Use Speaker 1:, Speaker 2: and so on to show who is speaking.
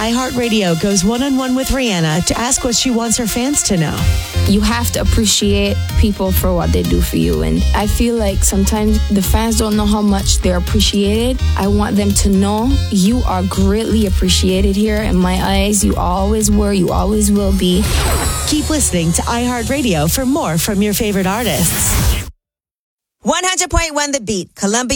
Speaker 1: iHeartRadio goes one-on-one with Rihanna to ask what she wants her fans to know.
Speaker 2: You have to appreciate people for what they do for you. And I feel like sometimes the fans don't know how much they're appreciated. I want them to know you are greatly appreciated here. In my eyes, you always were, you always will be.
Speaker 1: Keep listening to iHeartRadio for more from your favorite artists.
Speaker 3: 100.1 The Beat, Columbia.